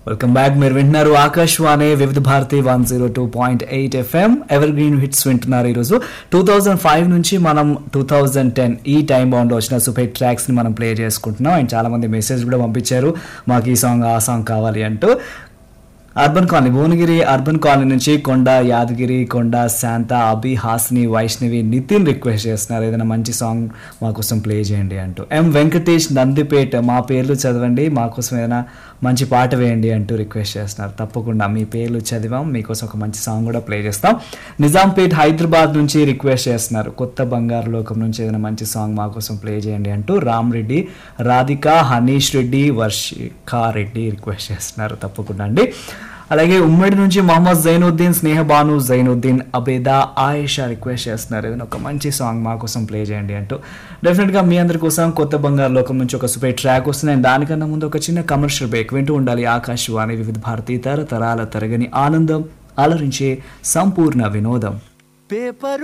Welcome back. మీరు వింటున్నారు ఆకాశవాణి వివిధ Bharati 102.8 FM ever green hits వింటున్నారు. ఈరోజు 2005 నుంచి మనం 2010 ఈ టైం బౌండ్ లో వచ్చిన సూపర్ హిట్ ట్రాక్స్ ని మనం ప్లే చేసుకుంటున్నాం. అండ్ చాలా మంది మెసేజ్ కూడా పంపించారు మాకు ఈ సాంగ్ ఆ సాంగ్ కావాలి అంటూ. Urban colony Bhuvanagiri urban colony నుంచి కొండ యాదగిరి, కొండ శాంత, అభి, హాసిని, వైష్ణవి, నితిన్ రిక్వెస్ట్ చేస్తున్నారు ఏదైనా మంచి సాంగ్ మా కోసం ప్లే చేయండి అంటూ. ఎం వెంకటేష్ నందిపేట్ మా పేర్లు చదవండి మా కోసం ఏదైనా మంచి పాట వేయండి అంటూ రిక్వెస్ట్ చేస్తున్నారు. తప్పకుండా మీ పేర్లు చదివాం, మీకోసం ఒక మంచి సాంగ్ కూడా ప్లే చేస్తాం. నిజాంపేట్ హైదరాబాద్ నుంచి రిక్వెస్ట్ చేస్తున్నారు కొత్త బంగారు లోకం నుంచి ఏదైనా మంచి సాంగ్ మా కోసం ప్లే చేయండి అంటూ. రామ్ రెడ్డి, రాధిక, హనీష్ రెడ్డి, వర్షికా రెడ్డి రిక్వెస్ట్ చేస్తున్నారు. తప్పకుండా అండి. అలాగే ఉమ్మడి నుంచి మొహమ్మద్ జైనుద్దీన్, స్నేహబాను, జైనుద్దీన్, అబేదా, ఆయేషా రిక్వెస్ట్ చేస్తున్నారు ఏదైనా ఒక మంచి సాంగ్ మా కోసం ప్లే చేయండి అంటూ. డెఫినెట్గా మీ అందరి కోసం కొత్త బంగారు లోకం నుంచి ఒక సూపర్ ట్రాక్ వస్తుంది. అండ్ దానికన్నా ముందు ఒక చిన్న కమర్షియల్ బ్రేక్ వింటూ ఉండాలి. ఆకాశవాణి వివిధ భారతీ తరతరాల తరగని ఆనందం, అలరించే సంపూర్ణ వినోదం.